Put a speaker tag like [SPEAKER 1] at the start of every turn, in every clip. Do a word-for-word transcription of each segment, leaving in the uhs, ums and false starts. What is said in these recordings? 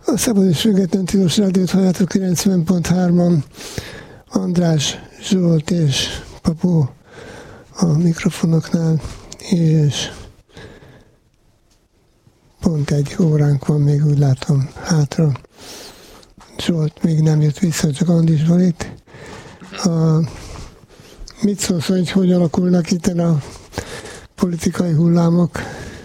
[SPEAKER 1] A Szabad és Független Tilos Rádiót halljátok kilencven pont hárman. András, Zsolt és Papu a mikrofonoknál, és pont egy óránk van még, úgy látom, hátra. Zsolt még nem jött vissza, csak Andis van itt. A, mit szólsz, hogy hogy alakulnak itt a politikai hullámok?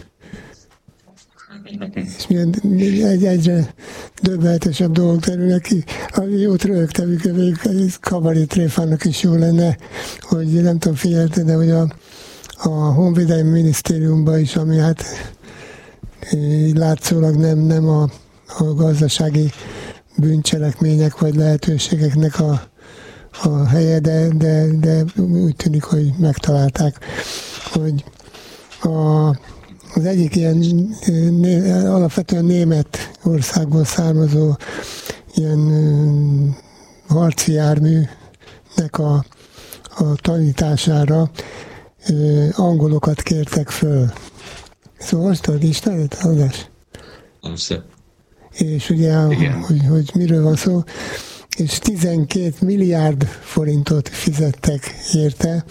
[SPEAKER 1] És milyen egy, egyre döbbenetesebb dolgok terülnek ki. Jót rögtem, hogy Kabari Tréfának is jó lenne, hogy nem tudom, figyelte, de hogy a, a Honvédelmi Minisztériumban is, ami hát látszólag nem, nem a, a gazdasági bűncselekmények vagy lehetőségeknek a, a helye, de, de, de úgy tűnik, hogy megtalálták, hogy a az egyik ilyen né, alapvetően német országból származó ilyen uh, harci járműnek a, a tanítására uh, angolokat kértek föl. Szóval azt tudod, ismered, András?
[SPEAKER 2] Persze.
[SPEAKER 1] És ugye, hogy, hogy miről van szó, és tizenkét milliárd forintot fizettek érte.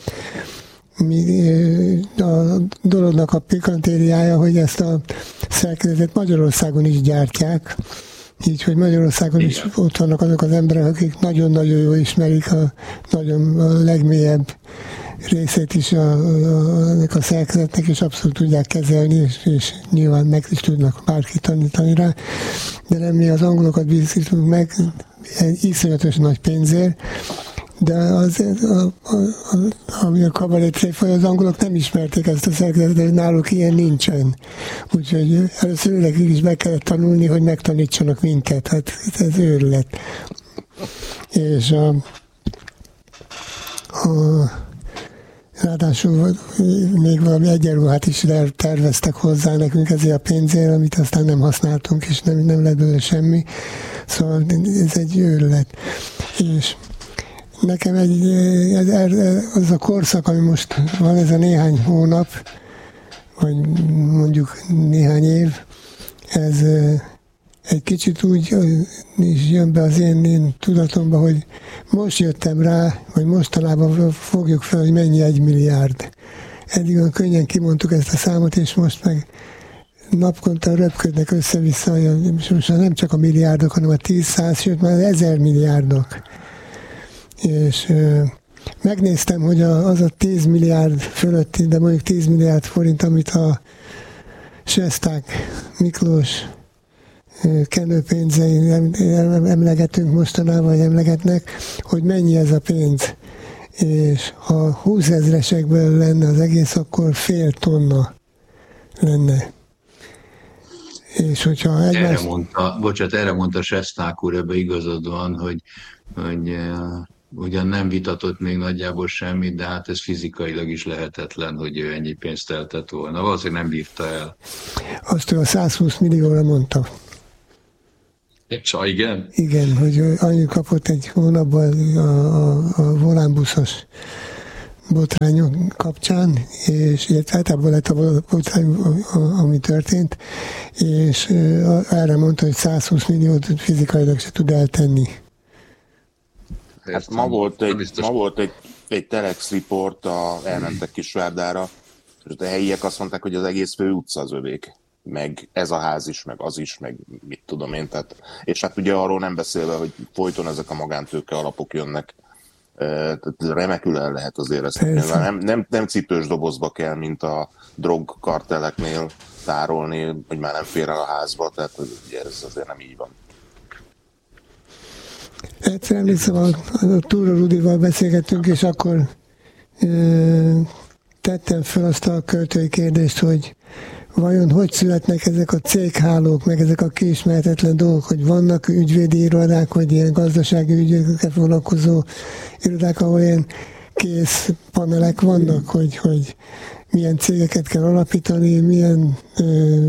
[SPEAKER 1] A dolognak a pikantériája, hogy ezt a szerkezetet Magyarországon is gyártják, így, hogy Magyarországon is ott vannak azok az emberek, akik nagyon-nagyon jól ismerik a, nagyon, a legmélyebb részét is a, a, a szerkezetnek, és abszolút tudják kezelni, és, és nyilván meg is tudnak bárki tanítani rá, de nem mi az angolokat bízítunk meg egy iszonyatos nagy pénzért, de az, a, a, a, ami a Kabaré Tréfa, az angolok nem ismerték ezt a szerkezetet, hogy náluk ilyen nincsen. Úgyhogy először nekik is be kellett tanulni, hogy megtanítsanak minket. Hát ez őrület. És a, a, ráadásul még valami egyenruhát is terveztek hozzá nekünk ezért a pénzért, amit aztán nem használtunk, és nem, nem lett belőle semmi. Szóval ez egy őrület. És nekem egy, ez, az a korszak, ami most van, ez a néhány hónap, vagy mondjuk néhány év, ez egy kicsit úgy is jön be az én, én tudatomba, hogy most jöttem rá, vagy mostanában fogjuk fel, hogy mennyi egy milliárd. Eddig olyan könnyen kimondtuk ezt a számot, és most meg napkonta röpködnek össze-vissza, és most nem csak a milliárdok, hanem a tíz-száz, sőt már ezer milliárdok. És ö, megnéztem, hogy a, az a tíz milliárd fölötti, de mondjuk tíz milliárd forint, amit a Sesták Miklós ö, kenőpénzei emlegetünk mostanában, vagy emlegetnek, hogy mennyi ez a pénz. És ha húszezresekből lenne az egész, akkor fél tonna lenne. És hogyha egymás...
[SPEAKER 2] Erre mondta, bocsánat, erre mondta Sesták úr, ebbe igazad van, hogy, hogy ugyan nem vitatott még nagyjából semmit, de hát ez fizikailag is lehetetlen, hogy ő ennyi pénzt eltett volna. Valószínűleg nem bírta el.
[SPEAKER 1] Azt ő a százhúsz millióra mondta.
[SPEAKER 2] Csa, igen?
[SPEAKER 1] Igen, hogy annyit kapott egy hónapban a, a, a volánbuszos botrányok kapcsán, és illetve általában lett a botrány, ami történt, és erre mondta, hogy százhúsz milliót fizikailag se tud eltenni.
[SPEAKER 3] Hát ma volt egy, ma volt egy, egy Telex report, a, elmentek Kisvárdára, és a helyiek azt mondták, hogy az egész fő utca az övék, meg ez a ház is, meg az is, meg mit tudom én. Tehát, és hát ugye arról nem beszélve, hogy folyton ezek a magántőke alapok jönnek. Tehát remekül el lehet azért ezt. Nem, nem, nem cipős dobozba kell, mint a drogkarteleknél tárolni, hogy már nem fér el a házba, tehát ez azért nem így van.
[SPEAKER 1] Egyszer emlékszem, a, a Túra Rudival beszélgettünk, és akkor ö, tettem fel azt a költői kérdést, hogy vajon hogy születnek ezek a céghálók, meg ezek a kiismerhetetlen dolgok, hogy vannak ügyvédi irodák, vagy ilyen gazdasági ügyekkel foglalkozó irodák, ahol ilyen kész panelek vannak, hogy, hogy milyen cégeket kell alapítani, milyen ö,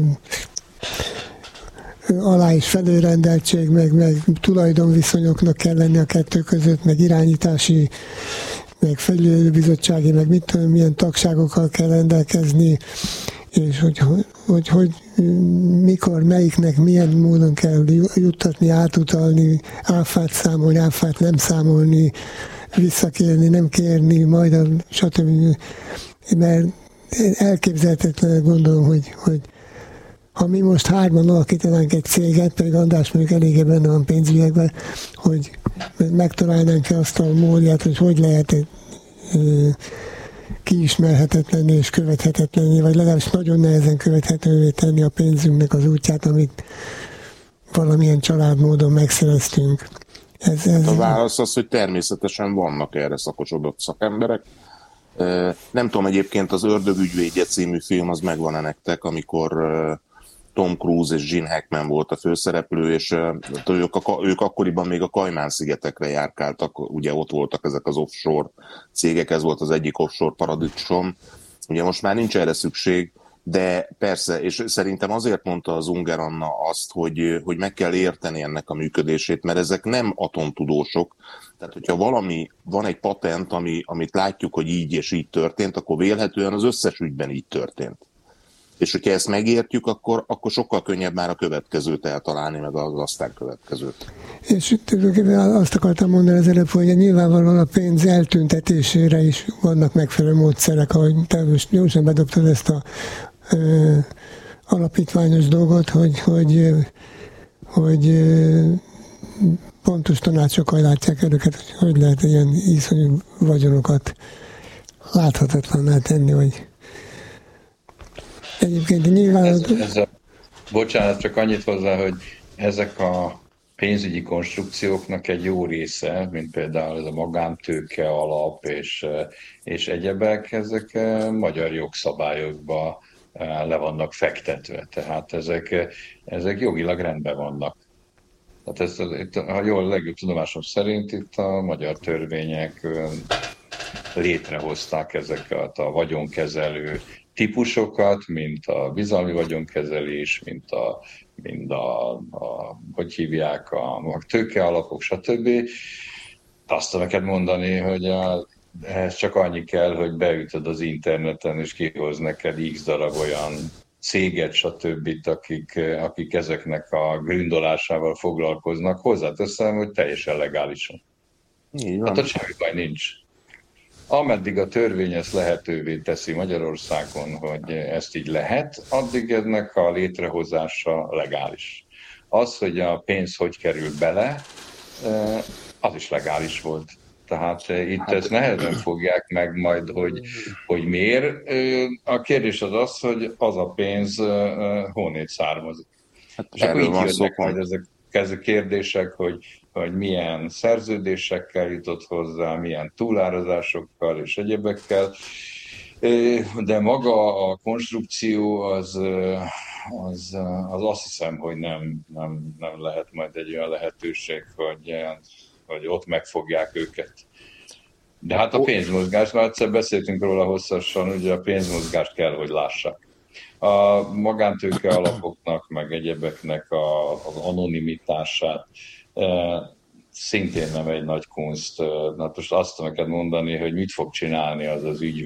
[SPEAKER 1] alá is fedőrendeltség, meg, meg tulajdonviszonyoknak kell lenni a kettő között, meg irányítási, meg felügyelőbizottsági, meg mit tudom, milyen tagságokkal kell rendelkezni, és hogy, hogy, hogy mikor, melyiknek milyen módon kell juttatni, átutalni, áfát számolni, áfát nem számolni, visszakérni, nem kérni, majd a stb. Mert elképzelhetetlen gondolom, hogy, hogy ha mi most hárman alakítanánk egy céget, pedig András mondjuk eléggé benne van pénzügyekben, hogy megtalálnánk azt a módját, hogy hogy lehet egy kiismerhetetlenné és követhetetlenné, vagy legalábbis nagyon nehezen követhetővé tenni a pénzünknek az útját, amit valamilyen családmódon megszereztünk.
[SPEAKER 3] Ez, ez a válasz az, hogy természetesen vannak erre szakosodott szakemberek. Nem tudom, egyébként az Ördög ügyvédje című film az megvan-e nektek, amikor Tom Cruise és Gene Hackman volt a főszereplő, és ők, a, ők akkoriban még a Kajmán-szigetekre járkáltak, ugye ott voltak ezek az offshore cégek, ez volt az egyik offshore paradicsom. Ugye most már nincs erre szükség, de persze, és szerintem azért mondta az Unger Anna azt, hogy, hogy meg kell érteni ennek a működését, mert ezek nem atomtudósok. Tehát, hogyha valami, van egy patent, ami, amit látjuk, hogy így és így történt, akkor vélhetően az összes ügyben így történt. És hogyha ezt megértjük, akkor, akkor sokkal könnyebb már a következőt eltalálni, meg az aztán következőt.
[SPEAKER 1] És azt akartam mondani az előbb, hogy nyilvánvalóan a pénz eltüntetésére is vannak megfelelő módszerek, ahogy te most gyorsan bedobtad ezt a ö, alapítványos dolgot, hogy, hogy, hogy ö, pontos tanácsokkal látják önöket, hogy hogy lehet ilyen iszonyú vagyonokat láthatatlanná tenni, hogy egyébként nyilván... Ez,
[SPEAKER 4] ez a, bocsánat, csak annyit hozzá, hogy ezek a pénzügyi konstrukcióknak egy jó része, mint például ez a magántőke alap és, és egyebek, ezek magyar jogszabályokba le vannak fektetve. Tehát ezek, ezek jogilag rendben vannak. Tehát ez, itt, ha jól legjobb tudomásom szerint itt a magyar törvények létrehozták ezeket a vagyonkezelő típusokat, mint a bizalmi vagyonkezelés, mint a, mint a, a hogy hívják, a, a tőkealapok, stb. Azt neked mondani, hogy a, ehhez csak annyi kell, hogy beütöd az interneten, és kihoz neked x darab olyan céget, stb., akik, akik ezeknek a gründolásával foglalkoznak. Hozzáteszem, hogy teljesen legálisan. Hát ott semmi baj nincs. Ameddig a törvény ezt lehetővé teszi Magyarországon, hogy ezt így lehet, addig ennek a létrehozása legális. Az, hogy a pénz hogy kerül bele, az is legális volt. Tehát itt hát, ezt nehezen fogják meg majd, hogy, hogy miért. A kérdés az az, hogy az a pénz honnét származik. Hát és akkor így jönnek majd ezek, ezek kérdések, hogy, hogy milyen szerződésekkel jutott hozzá, milyen túlárazásokkal és egyebekkel. De maga a konstrukció az, az, az azt hiszem, hogy nem, nem, nem lehet majd egy olyan lehetőség, hogy hogy ott megfogják őket. De hát a pénzmozgás, már egyszer beszéltünk róla hosszasan, ugye a pénzmozgást kell, hogy lássák. A magántőke alapoknak, meg egyebeknek a, az anonimitását e, szintén nem egy nagy kunst. Na most azt neked mondani, hogy mit fog csinálni az az ügyvéd,